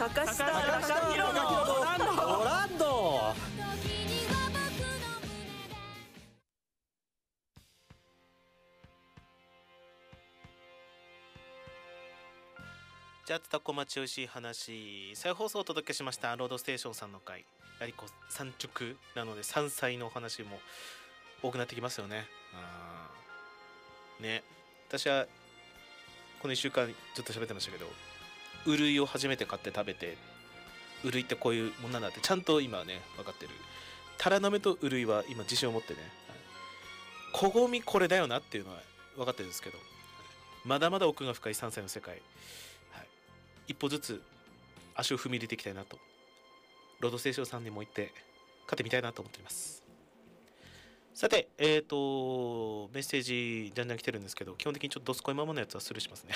高下高下宏のオランド。じゃあタコ町おいしい話再放送をお届けしました。ロードステーションさんの回、やはりこう産直なので山菜のお話も多くなってきますよね。ね、私はこの1週間ずっと喋ってましたけど、ウルイを初めて買って食べて、ウルイってこういうもんなんだってちゃんと今ね分かってる。タラナメとウルイは今自信を持ってね、こごみこれだよなっていうのは分かってるんですけど、まだまだ奥が深い山菜の世界、一歩ずつ足を踏み入れていきたいなと、ロードステーションさんにも行って勝ってみたいなと思っております。さてメッセージじゃんじゃん来てるんですけど、基本的にちょっとドスコイままのやつはスルーしますね。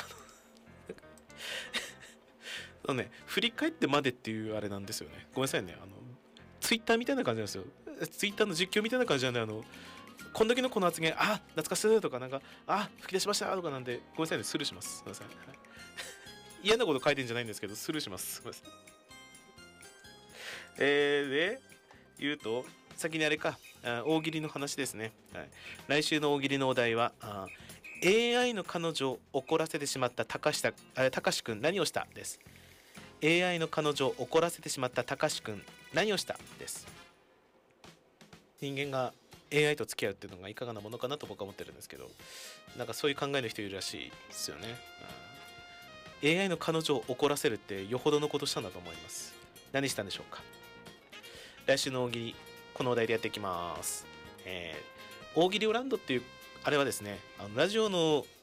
振り返ってまでっていうあれなんですよね。ごめんなさいね。ツイッターみたいな感じなんですよ。ツイッターの実況みたいな感じなんで、こんだけのこの発言、懐かしいとか、なんか吹き出しましたとかなんで、ごめんなさいね、スルーします。ごめんなさい。嫌なこと書いてんじゃないんですけど、スルーします。ごめんなさい。で言うと、先にあれか、大喜利の話ですね。来週の大喜利のお題は、AI の彼女を怒らせてしまった高志くん何をしたです。AI の彼女を怒らせてしまった高志くん何をしたです。人間が AI と付き合うっていうのがいかがなものかなと僕は思ってるんですけど、なんかそういう考えの人いるらしいですよね。AI の彼女を怒らせるってよほどのことしたんだと思います。何したんでしょうか。来週の大喜利、このお題でやっていきます。大喜利オランドっていうあれはですね、ラジオの